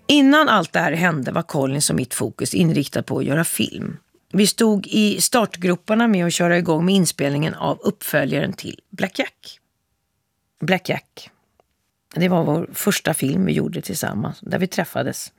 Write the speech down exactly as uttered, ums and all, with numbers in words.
Innan allt det här hände var Collins och mitt fokus inriktat på att göra film. Vi stod i startgroparna med att köra igång med inspelningen av uppföljaren till Black Jack. Black Jack. Det var vår första film vi gjorde tillsammans, där vi träffades